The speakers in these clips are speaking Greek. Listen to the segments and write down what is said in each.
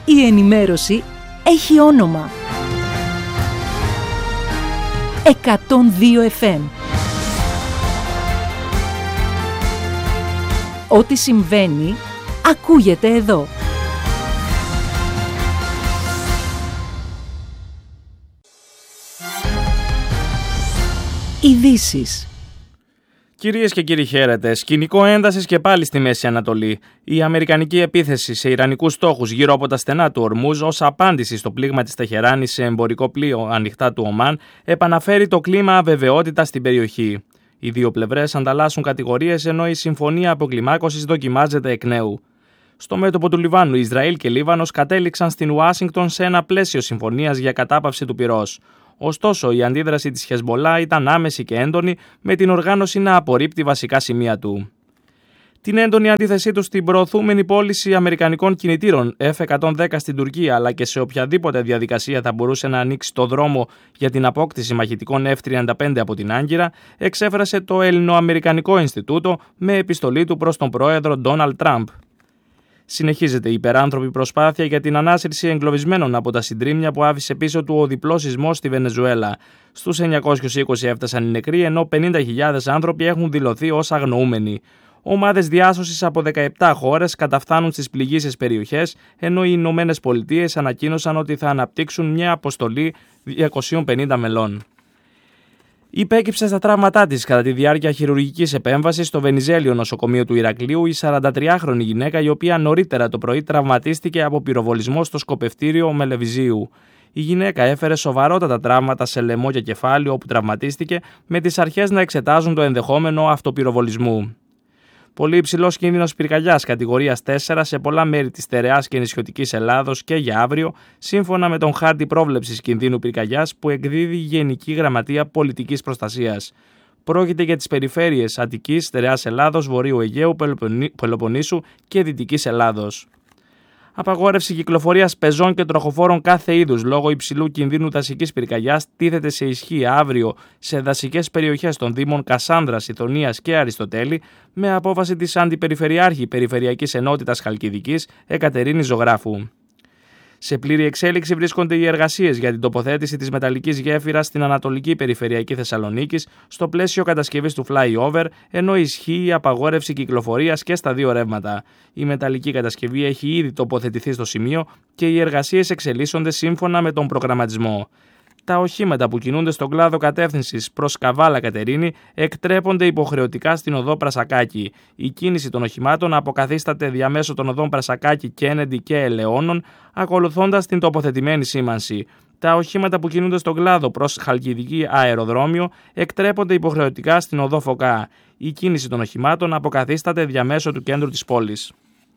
Η ενημέρωση έχει όνομα. 102 FM. Ό,τι συμβαίνει, ακούγεται εδώ. Ειδήσεις. Κυρίες και κύριοι, χαίρετε. Σκηνικό έντασης και πάλι στη Μέση Ανατολή. Η αμερικανική επίθεση σε ιρανικούς στόχους γύρω από τα στενά του Ορμούζ ως απάντηση στο πλήγμα της Τεχεράνης σε εμπορικό πλοίο ανοιχτά του Ομάν επαναφέρει το κλίμα αβεβαιότητας στην περιοχή. Οι δύο πλευρές ανταλλάσσουν κατηγορίες ενώ η συμφωνία αποκλιμάκωσης δοκιμάζεται εκ νέου. Στο μέτωπο του Λιβάνου, Ισραήλ και Λίβανος κατέληξαν στην Ουάσιγκτον σε ένα πλαίσιο συμφωνίας για κατάπαυση του πυρός. Ωστόσο, η αντίδραση της Χεσμολά ήταν άμεση και έντονη, με την οργάνωση να απορρίπτει βασικά σημεία του. Την έντονη αντίθεσή του στην προωθούμενη πώληση αμερικανικών κινητήρων F-110 στην Τουρκία, αλλά και σε οποιαδήποτε διαδικασία θα μπορούσε να ανοίξει το δρόμο για την απόκτηση μαχητικών F-35 από την Άγκυρα, εξέφρασε το Ελληνοαμερικανικό Ινστιτούτο με επιστολή του προς τον πρόεδρο Ντόναλντ Τραμπ. Συνεχίζεται η υπεράνθρωπη προσπάθεια για την ανάσυρση εγκλωβισμένων από τα συντρίμμια που άφησε πίσω του ο διπλός σεισμός στη Βενεζουέλα. Στους 920 έφτασαν οι νεκροί, ενώ 50.000 άνθρωποι έχουν δηλωθεί ως αγνοούμενοι. Ομάδες διάσωσης από 17 χώρες καταφθάνουν στις πληγείσες περιοχές, ενώ οι Ηνωμένες Πολιτείες ανακοίνωσαν ότι θα αναπτύξουν μια αποστολή 250 μελών. Υπέκυψε στα τραύματά της κατά τη διάρκεια χειρουργικής επέμβασης στο Βενιζέλιο νοσοκομείο του Ηρακλείου η 43χρονη γυναίκα, η οποία νωρίτερα το πρωί τραυματίστηκε από πυροβολισμό στο σκοπευτήριο Μελεβιζίου. Η γυναίκα έφερε σοβαρότατα τραύματα σε λαιμό και κεφάλι όπου τραυματίστηκε, με τις αρχές να εξετάζουν το ενδεχόμενο αυτοπυροβολισμού. Πολύ υψηλός κίνδυνος πυρκαγιάς κατηγορίας 4 σε πολλά μέρη της στερεάς και νησιωτικής Ελλάδος και για αύριο, σύμφωνα με τον χάρτη πρόβλεψης κινδύνου πυρκαγιάς που εκδίδει η Γενική Γραμματεία Πολιτικής Προστασίας. Πρόκειται για τις περιφέρειες Αττικής, στερεάς Ελλάδος, Βορείου Αιγαίου, Πελοποννήσου και Δυτικής Ελλάδος. Απαγόρευση κυκλοφορίας πεζών και τροχοφόρων κάθε είδους λόγω υψηλού κινδύνου δασικής πυρκαγιάς τίθεται σε ισχύ αύριο σε δασικές περιοχές των Δήμων Κασάνδρας, Ηθωνίας και Αριστοτέλη, με απόφαση της Αντιπεριφερειάρχη Περιφερειακής Ενότητας Χαλκιδικής Εκατερίνης Ζωγράφου. Σε πλήρη εξέλιξη βρίσκονται οι εργασίες για την τοποθέτηση της μεταλλικής γέφυρας στην Ανατολική Περιφερειακή Θεσσαλονίκης στο πλαίσιο κατασκευής του flyover, ενώ ισχύει η απαγόρευση κυκλοφορίας και στα δύο ρεύματα. Η μεταλλική κατασκευή έχει ήδη τοποθετηθεί στο σημείο και οι εργασίες εξελίσσονται σύμφωνα με τον προγραμματισμό. Τα οχήματα που κινούνται στον κλάδο κατεύθυνσης προς Καβάλα Κατερίνη εκτρέπονται υποχρεωτικά στην οδό Πρασακάκη. Η κίνηση των οχημάτων αποκαθίσταται διαμέσου των οδών Πρασακάκη, Κένεντι και Ελαιώνων, ακολουθώντας την τοποθετημένη σήμανση. Τα οχήματα που κινούνται στον κλάδο προς Χαλκιδική Αεροδρόμιο εκτρέπονται υποχρεωτικά στην οδό Φωκά. Η κίνηση των οχημάτων αποκαθίσταται διαμέσου του κέντρου της πόλης.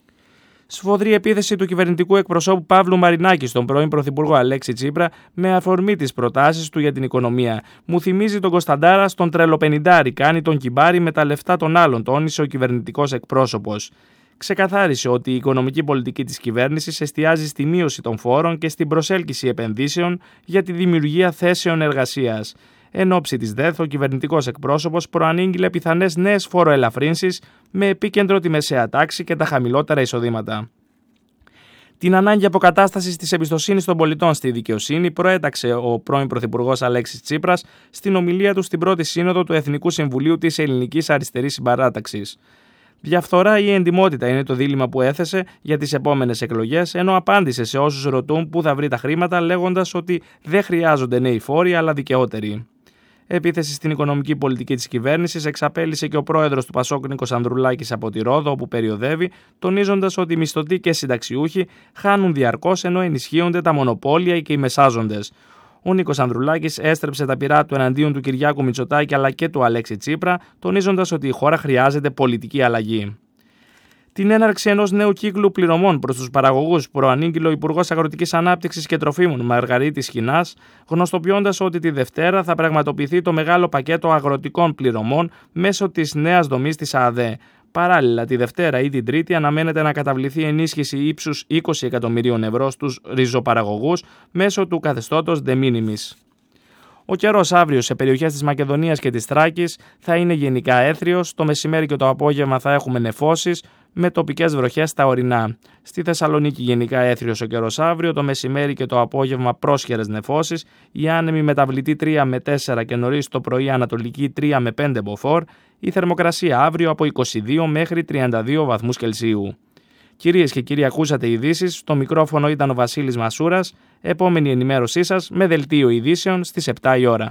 Σφοδρή επίθεση του κυβερνητικού εκπροσώπου Παύλου Μαρινάκη στον πρώην Πρωθυπουργό Αλέξη Τσίπρα με αφορμή τις προτάσεις του για την οικονομία. Μου θυμίζει τον Κωνσταντάρα στον τρελοπενιντάρι, κάνει τον κυμπάρι με τα λεφτά των άλλων, τόνισε ο κυβερνητικός εκπρόσωπος. Ξεκαθάρισε ότι η οικονομική πολιτική της κυβέρνησης εστιάζει στη μείωση των φόρων και στην προσέλκυση επενδύσεων για τη δημιουργία θέσεων εργασίας. Εν ώψη της ΔΕΘ, ο κυβερνητικός εκπρόσωπος προανήγγειλε πιθανές νέες φοροελαφρύνσεις με επίκεντρο τη μεσαία τάξη και τα χαμηλότερα εισοδήματα. Την ανάγκη αποκατάστασης της εμπιστοσύνης των πολιτών στη δικαιοσύνη προέταξε ο πρώην Πρωθυπουργός Αλέξης Τσίπρας στην ομιλία του στην πρώτη σύνοδο του Εθνικού Συμβουλίου της Ελληνικής Αριστερής Συμπαράταξης. Διαφθορά ή εντιμότητα είναι το δίλημμα που έθεσε για τις επόμενες εκλογές, ενώ απάντησε σε όσους ρωτούν πού θα βρει τα χρήματα, λέγοντας ότι δεν χρειάζονται νέοι φόροι αλλά δικαιότεροι. Επίθεση στην οικονομική πολιτική της κυβέρνησης εξαπέλυσε και ο πρόεδρος του Πασόκ Νίκος Ανδρουλάκης από τη Ρόδο, όπου περιοδεύει, τονίζοντας ότι οι μισθωτοί και συνταξιούχοι χάνουν διαρκώς ενώ ενισχύονται τα μονοπόλια και οι μεσάζοντες. Ο Νίκος Ανδρουλάκης έστρεψε τα πυρά του εναντίον του Κυριάκου Μητσοτάκη αλλά και του Αλέξη Τσίπρα, τονίζοντας ότι η χώρα χρειάζεται πολιτική αλλαγή. Την έναρξη ενός νέου κύκλου πληρωμών προς τους παραγωγούς προανήγγειλε ο Υπουργός Αγροτικής Ανάπτυξης και Τροφίμων Μαργαρίτης Χινάς, γνωστοποιώντας ότι τη Δευτέρα θα πραγματοποιηθεί το μεγάλο πακέτο αγροτικών πληρωμών μέσω της νέας δομής της ΑΔΕ. Παράλληλα, τη Δευτέρα ή την Τρίτη αναμένεται να καταβληθεί ενίσχυση ύψους 20 εκατομμυρίων ευρώ στους ριζοπαραγωγούς μέσω του καθεστώτος de minimis. Ο καιρός αύριο σε περιοχές της Μακεδονίας και της Θράκης θα είναι γενικά έθριος, το μεσημέρι και το απόγευμα θα έχουμε νεφώσεις, με τοπικές βροχές στα ορεινά. Στη Θεσσαλονίκη γενικά έθριος ο καιρός αύριο, το μεσημέρι και το απόγευμα πρόσχερες νεφώσεις, η άνεμη μεταβλητή 3 με 4 και νωρίς το πρωί ανατολική 3 με 5 μποφόρ, η θερμοκρασία αύριο από 22 μέχρι 32 βαθμούς Κελσίου. Κυρίες και κύριοι, ακούσατε ειδήσεις, στο μικρόφωνο ήταν ο Βασίλης Μασούρας, επόμενη ενημέρωσή σας με δελτίο ειδήσεων στις 7 η ώρα.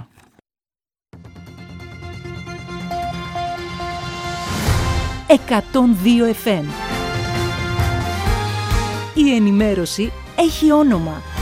FM. Η ενημέρωση έχει όνομα.